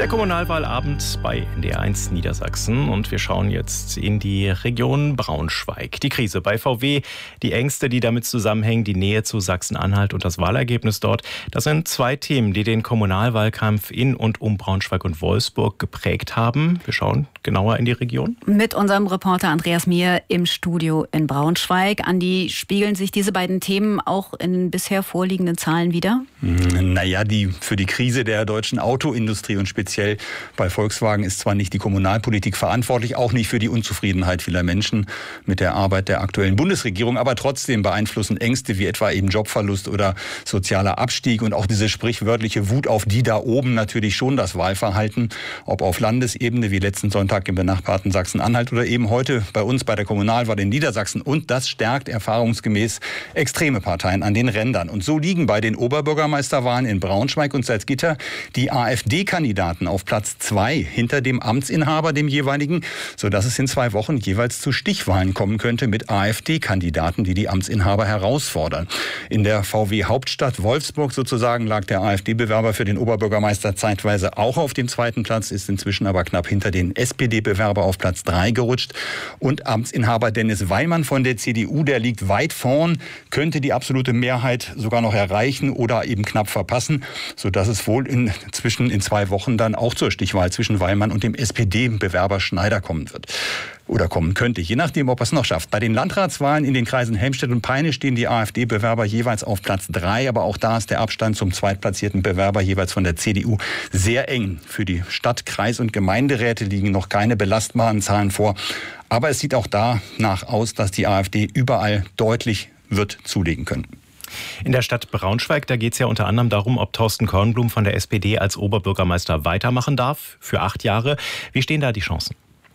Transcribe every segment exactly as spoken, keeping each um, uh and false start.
Der Kommunalwahlabend bei N D R eins Niedersachsen und wir schauen jetzt in die Region Braunschweig. Die Krise bei V W, die Ängste, die damit zusammenhängen, die Nähe zu Sachsen-Anhalt und das Wahlergebnis dort. Das sind zwei Themen, die den Kommunalwahlkampf in und um Braunschweig und Wolfsburg geprägt haben. Wir schauen genauer in die Region. Mit unserem Reporter Andreas Mier im Studio in Braunschweig. Andi, spiegeln sich diese beiden Themen auch in bisher vorliegenden Zahlen wider? Naja, die, für die Krise der deutschen Autoindustrie und speziell bei Volkswagen ist zwar nicht die Kommunalpolitik verantwortlich, auch nicht für die Unzufriedenheit vieler Menschen mit der Arbeit der aktuellen Bundesregierung, aber trotzdem beeinflussen Ängste wie etwa eben Jobverlust oder sozialer Abstieg und auch diese sprichwörtliche Wut auf die da oben natürlich schon das Wahlverhalten, ob auf Landesebene wie letzten Sonntag im benachbarten Sachsen-Anhalt oder eben heute bei uns bei der Kommunalwahl in Niedersachsen. Und das stärkt erfahrungsgemäß extreme Parteien an den Rändern. Und so liegen bei den Oberbürgermeisterwahlen in Braunschweig und Salzgitter die AfD-Kandidaten auf Platz zwei hinter dem Amtsinhaber, dem jeweiligen, sodass es in zwei Wochen jeweils zu Stichwahlen kommen könnte mit AfD-Kandidaten, die die Amtsinhaber herausfordern. In der V W-Hauptstadt Wolfsburg sozusagen lag der AfD-Bewerber für den Oberbürgermeister zeitweise auch auf dem zweiten Platz, ist inzwischen aber knapp hinter den S P D-Bewerber auf Platz drei gerutscht. Und Amtsinhaber Dennis Weilmann von der C D U, der liegt weit vorn, könnte die absolute Mehrheit sogar noch erreichen oder eben knapp verpassen, sodass es wohl inzwischen in zwei Wochen dann auch zur Stichwahl zwischen Weilmann und dem S P D-Bewerber Schneider kommen wird. Oder kommen könnte, je nachdem, ob er es noch schafft. Bei den Landratswahlen in den Kreisen Helmstedt und Peine stehen die AfD-Bewerber jeweils auf Platz drei, aber auch da ist der Abstand zum zweitplatzierten Bewerber jeweils von der C D U sehr eng. Für die Stadt-, Kreis- und Gemeinderäte liegen noch keine belastbaren Zahlen vor. Aber es sieht auch danach aus, dass die AfD überall deutlich wird zulegen können. In der Stadt Braunschweig, da geht es ja unter anderem darum, ob Thorsten Kornblum von der S P D als Oberbürgermeister weitermachen darf für acht Jahre. Wie stehen da die Chancen?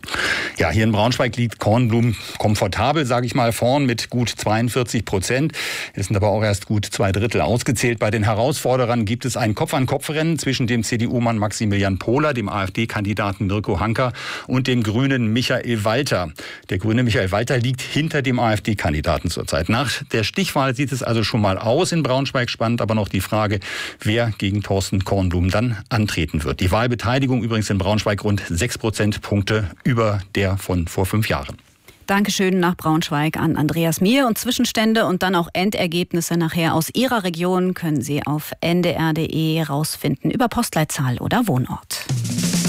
Ja, hier in Braunschweig liegt Kornblum komfortabel, sage ich mal, vorn mit gut zweiundvierzig Prozent. Es sind aber auch erst gut zwei Drittel ausgezählt. Bei den Herausforderern gibt es ein Kopf-an-Kopf-Rennen zwischen dem C D U-Mann Maximilian Pohler, dem AfD-Kandidaten Mirko Hanka und dem Grünen Michael Walter. Der Grüne Michael Walter liegt hinter dem AfD-Kandidaten zurzeit. Nach der Stichwahl sieht es also schon mal aus in Braunschweig. Spannend aber noch die Frage, wer gegen Thorsten Kornblum dann antreten wird. Die Wahlbeteiligung übrigens in Braunschweig rund sechs Prozentpunkte über der von vor fünf Jahren. Dankeschön nach Braunschweig an Andreas Mier. Und Zwischenstände und dann auch Endergebnisse nachher aus Ihrer Region können Sie auf n d r punkt d e rausfinden über Postleitzahl oder Wohnort.